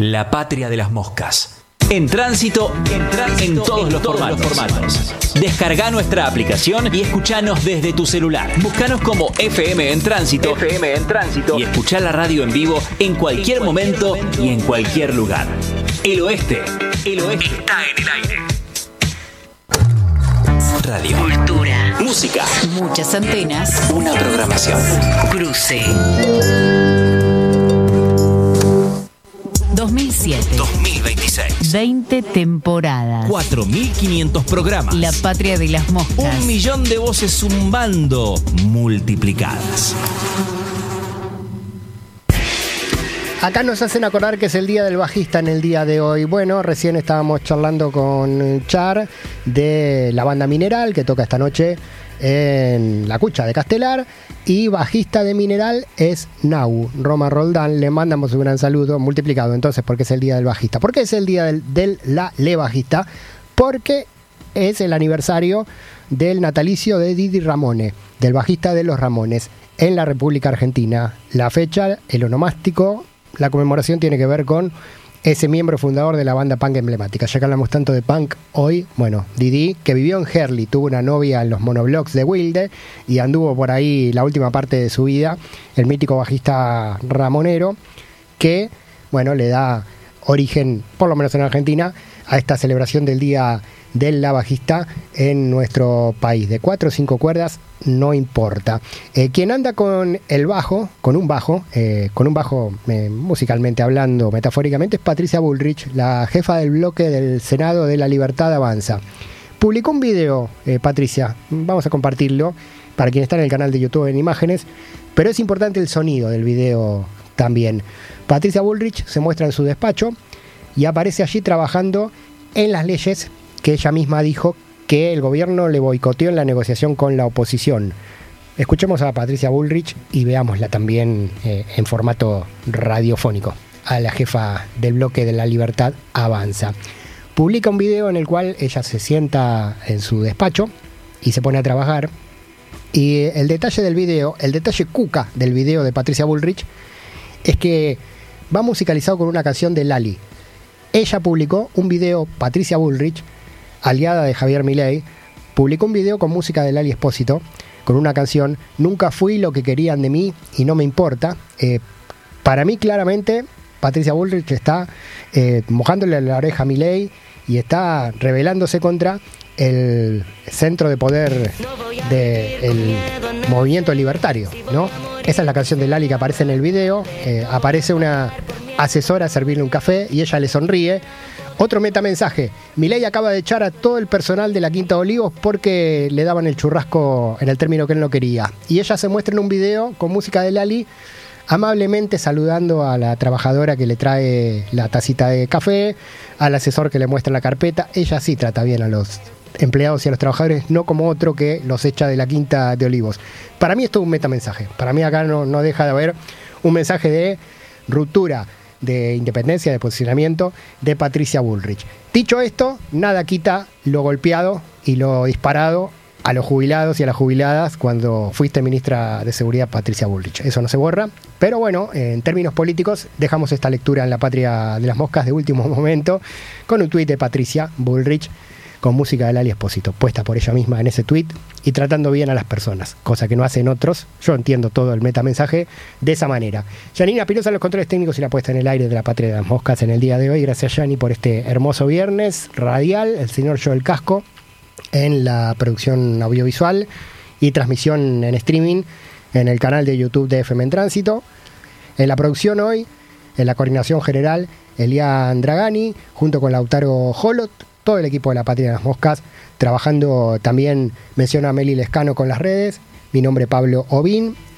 La patria de las moscas. En tránsito, en todos los formatos. Descarga nuestra aplicación y escuchanos desde tu celular. Búscanos como FM en Tránsito y escuchá la radio en vivo en cualquier momento y en cualquier lugar. El oeste está en el aire. Radio. Cultura. Música. Muchas antenas. Una programación. Cruce. 2007. 2026. 20 temporadas. 4.500 programas. La patria de las moscas. 1 millón de voces zumbando multiplicadas. Acá nos hacen acordar que es el día del bajista en el día de hoy. Bueno, recién estábamos charlando con Char de la banda Mineral, que toca esta noche en la Cucha de Castelar, y bajista de Mineral es Nau, Roma Roldán. Le mandamos un gran saludo, multiplicado entonces, porque es el día del bajista. ¿Por qué es el día del le bajista? Porque es el aniversario del natalicio de Didi Ramone, del bajista de Los Ramones, en la República Argentina. La fecha, el onomástico, la conmemoración tiene que ver con ese miembro fundador de la banda punk emblemática. Ya que hablamos tanto de punk hoy, bueno, Didi, que vivió en Herli, tuvo una novia en los monoblocks de Wilde y anduvo por ahí la última parte de su vida, el mítico bajista ramonero, que, bueno, le da origen, por lo menos en Argentina, a esta celebración del Día del La Bajista en nuestro país. De 4 o 5 cuerdas, no importa. Quien anda con el bajo, con un bajo musicalmente hablando, metafóricamente, es Patricia Bullrich, la jefa del bloque del Senado de la Libertad Avanza. Publicó un video, Patricia, vamos a compartirlo para quien está en el canal de YouTube en imágenes, pero es importante el sonido del video también. Patricia Bullrich se muestra en su despacho y aparece allí trabajando en las leyes que ella misma dijo que el gobierno le boicoteó en la negociación con la oposición. Escuchemos a Patricia Bullrich y veámosla también en formato radiofónico, a la jefa del bloque de la Libertad Avanza. Publica un video en el cual ella se sienta en su despacho y se pone a trabajar. Y el detalle del video, el detalle cuca del video de Patricia Bullrich, es que va musicalizado con una canción de Lali. Ella publicó un video, Patricia Bullrich, aliada de Javier Milei, publicó un video con música de Lali Espósito, con una canción, Nunca fui lo que querían de mí y no me importa. Para mí, claramente, Patricia Bullrich está mojándole la oreja a Milei y está rebelándose contra el centro de poder del movimiento libertario, ¿no? Esa es la canción de Lali que aparece en el video. Aparece una asesora a servirle un café y ella le sonríe. Otro metamensaje: Milei acaba de echar a todo el personal de la Quinta de Olivos porque le daban el churrasco en el término que él no quería. Y ella se muestra en un video con música de Lali, amablemente saludando a la trabajadora que le trae la tacita de café, al asesor que le muestra la carpeta. Ella sí trata bien a los empleados y a los trabajadores, no como otro que los echa de la Quinta de Olivos. Para mí esto es un metamensaje. Para mí acá no deja de haber un mensaje de ruptura, de independencia, de posicionamiento de Patricia Bullrich. Dicho esto, nada quita lo golpeado y lo disparado a los jubilados y a las jubiladas cuando fuiste ministra de Seguridad, Patricia Bullrich. Eso no se borra, pero bueno, en términos políticos dejamos esta lectura en la patria de las moscas de último momento con un tuit de Patricia Bullrich con música de Lali Espósito, puesta por ella misma en ese tuit y tratando bien a las personas, cosa que no hacen otros. Yo entiendo todo el metamensaje de esa manera. Janina Espinosa en los controles técnicos y la puesta en el aire de la patria de las moscas en el día de hoy. Gracias, Yani, por este hermoso viernes radial. El señor Joel Casco en la producción audiovisual y transmisión en streaming en el canal de YouTube de FM en Tránsito. En la producción hoy, en la coordinación general, Elian Dragani, junto con Lautaro Jolot, todo el equipo de la patria de las moscas, trabajando también, menciona a Meli Lescano con las redes, mi nombre Pablo Ovín,